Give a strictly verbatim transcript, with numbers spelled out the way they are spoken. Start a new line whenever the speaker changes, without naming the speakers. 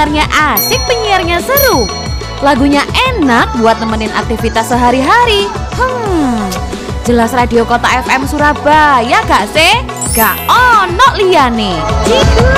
pendengarnya asik, penyiarnya seru, lagunya enak buat nemenin aktivitas sehari-hari. Hmm, jelas Radio Kota F M Surabaya gak sih? Gak ono liyane.